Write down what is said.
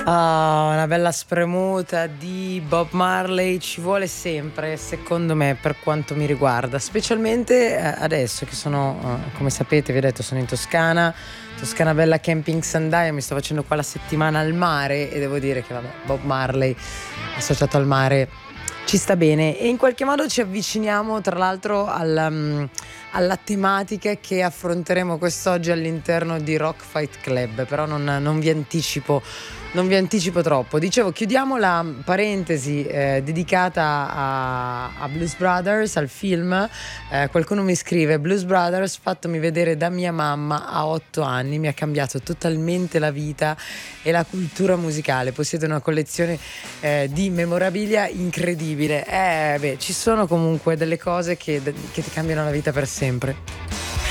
Una bella spremuta di Bob Marley ci vuole sempre, secondo me, per quanto mi riguarda, specialmente adesso che sono, come sapete, vi ho detto, sono in Toscana, Toscana Bella Camping Sandaia, mi sto facendo qua la settimana al mare e devo dire che vabbè, Bob Marley associato al mare ci sta bene e in qualche modo ci avviciniamo tra l'altro alla tematica che affronteremo quest'oggi all'interno di Rock Fight Club, però non vi anticipo troppo. Dicevo, chiudiamo la parentesi dedicata a Blues Brothers, al film. Qualcuno mi scrive: Blues Brothers, fattomi vedere da mia mamma a 8 anni, mi ha cambiato totalmente la vita e la cultura musicale. Possiede una collezione di memorabilia incredibile. Ci sono comunque delle cose che ti cambiano la vita per sempre.